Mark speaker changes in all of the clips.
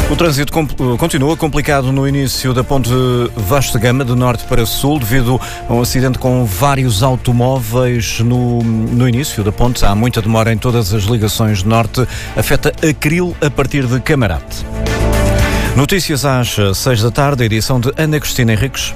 Speaker 1: O trânsito continua complicado no início da ponte Vasco da Gama, de norte para sul, devido a um acidente com vários automóveis no início da ponte. Há muita demora em todas as ligações norte. Afeta Acril a partir de Camarate. Notícias às 6 da tarde, a edição de Ana Cristina Henriques.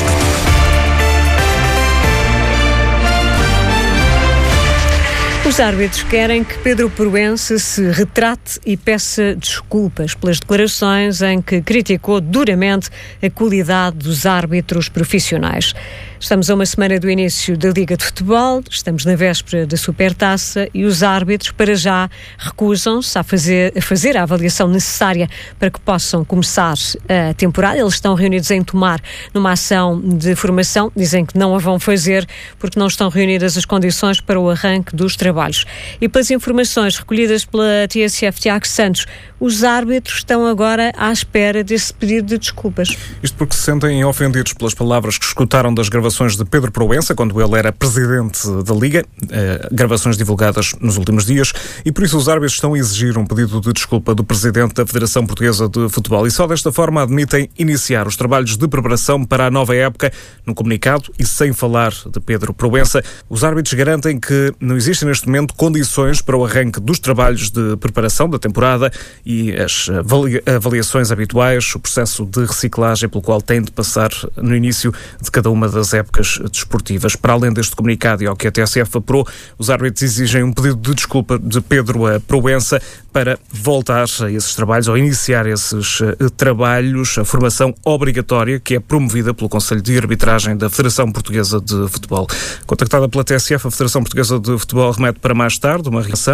Speaker 2: Os árbitros querem que Pedro Proença se retrate e peça desculpas pelas declarações em que criticou duramente a qualidade dos árbitros profissionais. Estamos a uma semana do início da Liga de Futebol, estamos na véspera da Supertaça e os árbitros, para já, recusam-se a fazer a avaliação necessária para que possam começar a temporada. Eles estão reunidos em Tomar numa ação de formação, dizem que não a vão fazer porque não estão reunidas as condições para o arranque dos trabalhos. E pelas informações recolhidas pela TSF Tiago Santos, os árbitros estão agora à espera desse pedido de desculpas.
Speaker 3: Isto porque se sentem ofendidos pelas palavras que escutaram das gravações de Pedro Proença, quando ele era presidente da Liga, gravações divulgadas nos últimos dias, e por isso os árbitros estão a exigir um pedido de desculpa do presidente da Federação Portuguesa de Futebol e só desta forma admitem iniciar os trabalhos de preparação para a nova época. No comunicado, e sem falar de Pedro Proença, os árbitros garantem que não existem neste momento condições para o arranque dos trabalhos de preparação da temporada e as avaliações habituais, o processo de reciclagem pelo qual tem de passar no início de cada uma das épocas desportivas. Para além deste comunicado e ao que a TSF apurou, os árbitros exigem um pedido de desculpa de Pedro Proença para voltar a esses trabalhos, ou iniciar esses trabalhos, a formação obrigatória que é promovida pelo Conselho de Arbitragem da Federação Portuguesa de Futebol. Contactada pela TSF, a Federação Portuguesa de Futebol remete para mais tarde uma reação